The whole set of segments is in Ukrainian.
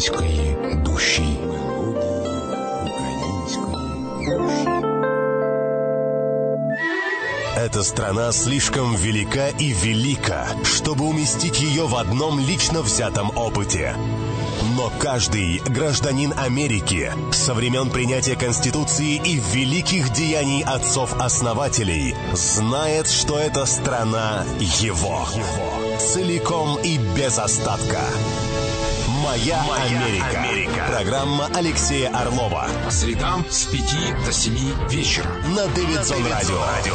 української душі. Эта страна слишком велика и велика, чтобы уместить ее в одном лично взятом опыте. Но каждый гражданин Америки со времен принятия Конституции и великих деяний отцов-основателей знает, что эта страна его. Целиком и без остатка. «Моя Америка». Программа Алексея Орлова. По средам с 5 до 7 вечера. На Дэвидсон Радио.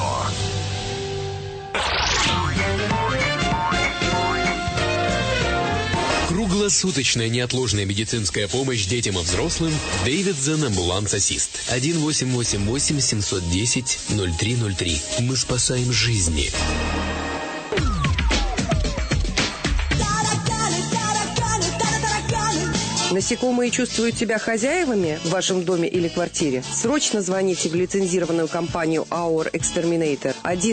Круглосуточная неотложная медицинская помощь детям и взрослым. Дэвидсон Амбуланс Ассист. 1-888-710-0303. Мы спасаем жизни. Насекомые чувствуют себя хозяевами в вашем доме или квартире? Срочно звоните в лицензированную компанию Our Exterminator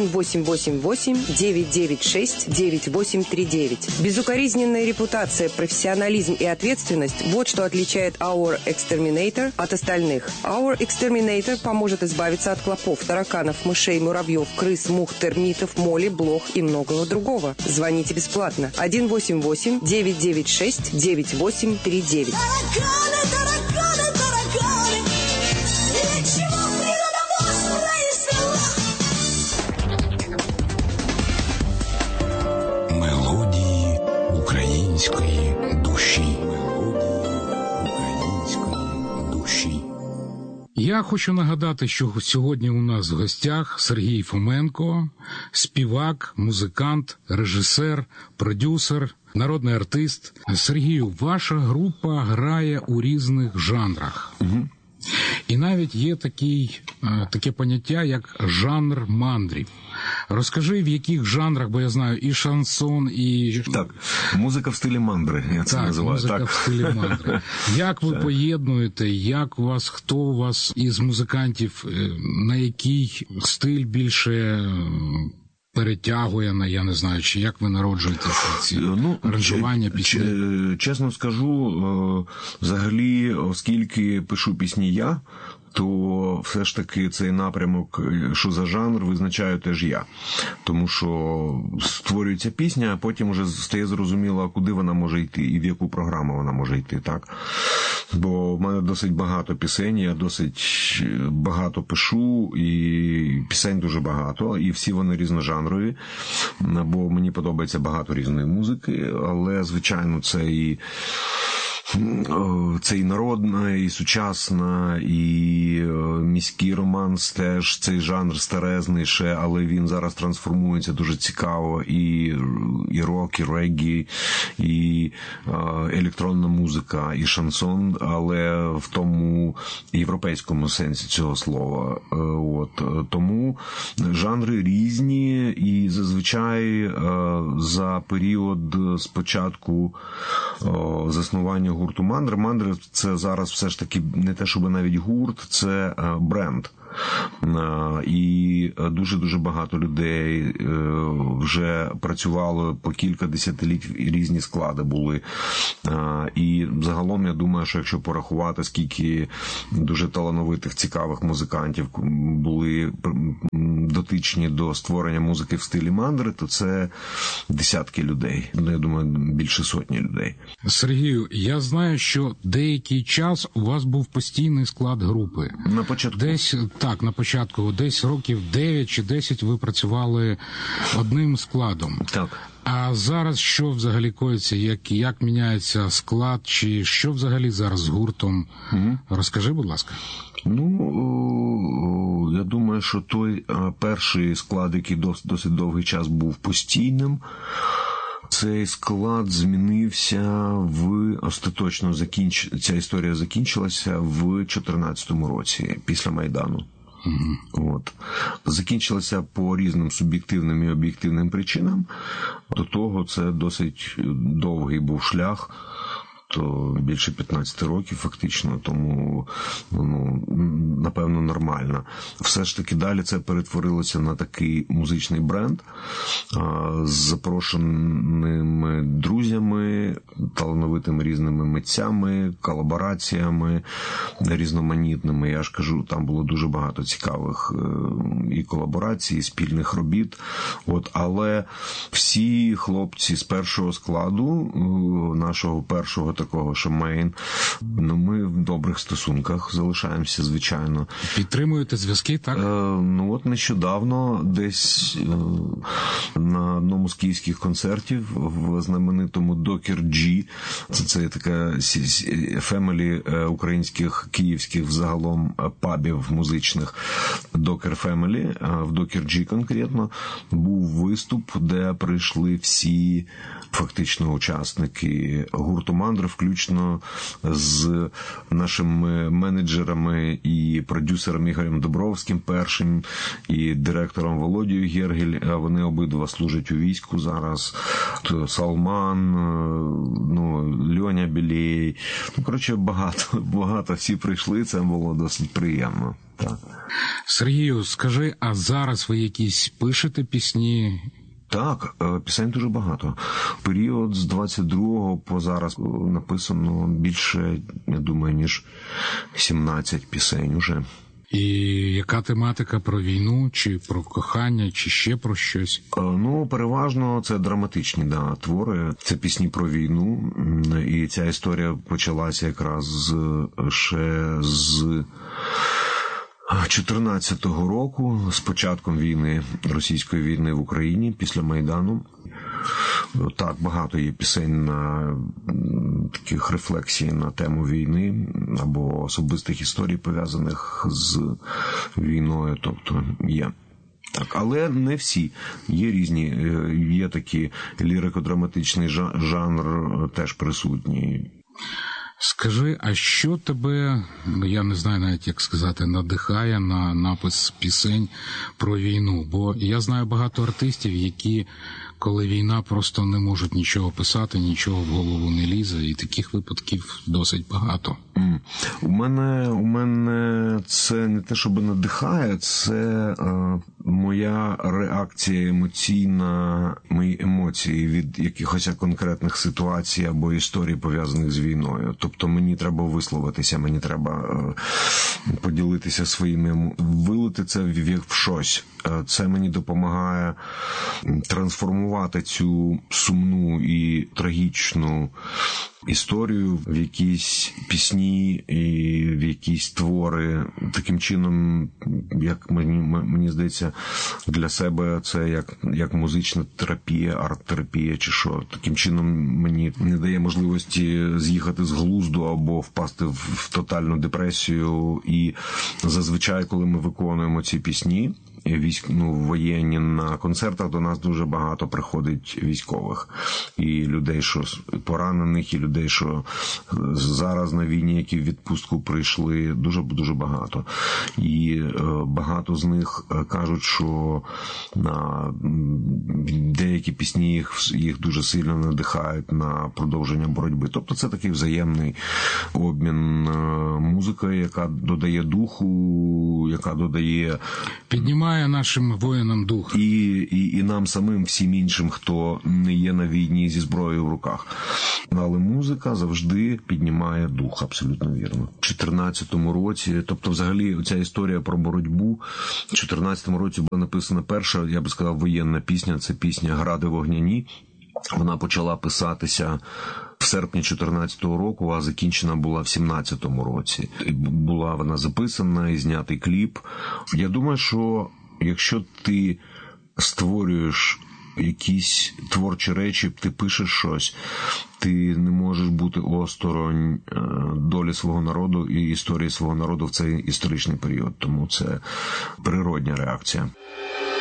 1-888-996-9839. Безукоризненная репутация, профессионализм и ответственность – вот что отличает Our Exterminator от остальных. Our Exterminator поможет избавиться от клопов, тараканов, мышей, муравьев, крыс, мух, термитов, моли, блох и многого другого. Звоните бесплатно. 1-888-996-9839. Тараканы, тараканы, тараканы, ничего природа вас произвела. Мелодії української душі. Я хочу нагадати, що сьогодні у нас в гостях Сергій Фоменко, співак, музикант, режисер, продюсер, народний артист. Сергію, ваша група грає у різних жанрах. Угу. І навіть є таке поняття, як жанр мандрів. Розкажи, в яких жанрах, бо я знаю і шансон, і... Так, музика в стилі мандри, я це називаю. Музика в стилі мандри. Як ви поєднуєте, хто у вас із музикантів, на який стиль більше перетягує, я не знаю, чи як ви народжуєте ці аранжування пісні? Чесно скажу, взагалі, оскільки пишу пісні я, то все ж таки цей напрямок, що за жанр, визначаю теж я. Тому що створюється пісня, а потім вже стає зрозуміло, куди вона може йти і в яку програму вона може йти, так? Бо в мене досить багато пісень, я досить багато пишу, і пісень дуже багато, і всі вони різножанрові, бо мені подобається багато різної музики, але, звичайно, це і народна, і сучасна, і міський романс теж, цей жанр старезний ще, але він зараз трансформується дуже цікаво, і рок, і реггі, і електронна музика, і шансон, але в тому європейському сенсі цього слова. Тому жанри різні, і зазвичай за період спочатку заснування гурту «Мандри». «Мандри» – це зараз все ж таки не те, щоб навіть гурт, це бренд. І дуже-дуже багато людей вже працювало по кілька десятиліть, різні склади були. І загалом я думаю, що якщо порахувати, скільки дуже талановитих, цікавих музикантів були дотичні до створення музики в стилі мандри, то це десятки людей. Я думаю, більше сотні людей. Сергію, я знаю, що деякий час у вас був постійний склад групи. На початку. На початку, десь років 9 чи 10 ви працювали одним складом. Так. А зараз що взагалі коїться? Як міняється склад? Чи що взагалі зараз з гуртом? Угу. Розкажи, будь ласка. Я думаю, що той перший склад, який досить довгий час був постійним, цей склад змінився остаточно ця історія закінчилася в 2014 році, після Майдану. Закінчилася по різним суб'єктивним і об'єктивним причинам. До того це досить довгий був шлях, то більше 15 років фактично, тому, напевно, нормально. Все ж таки далі це перетворилося на такий музичний бренд з запрошеними друзями, талановитими різними митцями, колабораціями різноманітними. Я ж кажу, там було дуже багато цікавих і колаборацій, і спільних робіт. Але всі хлопці з першого складу, нашого першого такого, що мейн, ми в добрих стосунках залишаємося, звичайно. Підтримуєте зв'язки, так? Нещодавно десь на одному з київських концертів в знаменитому Docker G, це така фемелі українських, київських взагалом пабів музичних, Docker Family, в Docker G конкретно, був виступ, де прийшли всі фактично учасники гурту «Мандри», включно з нашими менеджерами і продюсером Ігорем Добровським першим, і директором Володією Гергель. Вони обидва служать у війську зараз. Салман, Льоня Білєй. Коротше, багато всі прийшли, це було досить приємно. Так. Сергію, скажи, а зараз ви якісь пишете пісні? Так, пісень дуже багато. Період з 22-го по зараз написано більше, я думаю, ніж 17 пісень уже. І яка тематика, про війну, чи про кохання, чи ще про щось? Переважно це драматичні твори. Це пісні про війну. І ця історія почалася якраз ще з 14-го року, з початком війни, російської війни в Україні, після Майдану. Так, багато є пісень на таких рефлексій на тему війни або особистих історій, пов'язаних з війною, тобто є. Так, але не всі. Є різні, є такі лірико-драматичний жанр теж присутній. Скажи, а що тебе, я не знаю навіть, як сказати, надихає на напис пісень про війну? Бо я знаю багато артистів, які, коли війна, просто не можуть нічого писати, нічого в голову не лізе, і таких випадків досить багато. У мене це не те, щоб надихає, це моя реакція емоційна, мої емоції від якихось конкретних ситуацій або історій, пов'язаних з війною. Тобто мені треба висловитися, мені треба поділитися своїми, вилити це в щось. Це мені допомагає трансформувати цю сумну і трагічну історію в якісь пісні і в якісь твори. Таким чином, як мені здається, для себе це як музична терапія, арт-терапія чи що. Таким чином мені не дає можливості з'їхати з глузду або впасти в тотальну депресію. І зазвичай, коли ми виконуємо ці пісні, воєнні, на концертах до нас дуже багато приходить військових. І людей, що поранених, і людей, що зараз на війні, які в відпустку прийшли, дуже багато. І багато з них кажуть, що деякі пісні їх дуже сильно надихають на продовження боротьби. Тобто це такий взаємний обмін музикою, яка додає духу, яка додає... Піднімає нашим воїнам дух. І нам самим, всім іншим, хто не є на війні зі зброєю в руках. Але музика завжди піднімає дух, абсолютно вірно. У 14-му році, тобто взагалі ця історія про боротьбу, в 14-му році була написана перша, я би сказав, воєнна пісня, це пісня «Гради вогняні». Вона почала писатися в серпні 14-го року, а закінчена була в 17-му році. Була вона записана і знятий кліп. Я думаю, що якщо ти створюєш якісь творчі речі, ти пишеш щось, ти не можеш бути осторонь долі свого народу і історії свого народу в цей історичний період. Тому це природня реакція.